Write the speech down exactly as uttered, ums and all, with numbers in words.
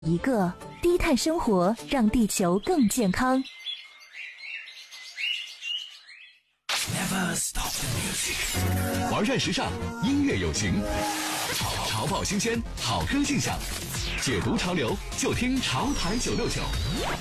一个低碳生活，让地球更健康。 玩转时尚，音乐有型，潮爆新鲜，好歌尽享，解读潮流就听潮台九六九。